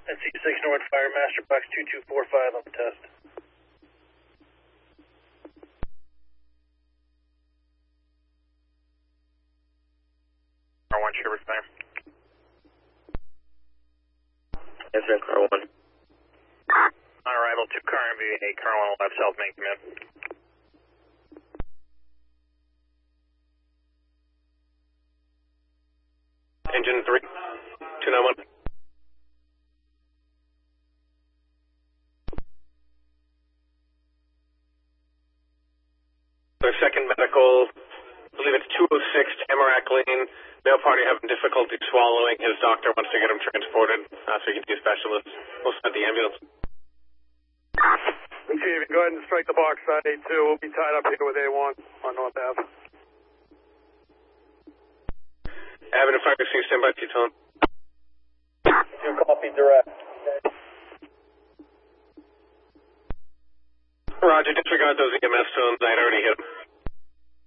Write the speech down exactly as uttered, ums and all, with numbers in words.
That's E six North Fire, Master Box two two four five on the test. Car one, Shivers Fire. Answering car one. On arrival, two car M V A, car one left, south main command. Engine three, two nine one. Their second medical, I believe it's two oh six Tamarack Lane. Male party having difficulty swallowing. His doctor wants to get him transported uh, so he can see a specialist. We'll send the ambulance. Chief, go ahead and strike the box side A two. We'll be tied up here with A one on North Ave. Avenue Fire C, stand by, T-Tone. Your copy direct. Roger, disregard those E M S tones. I had already hit them.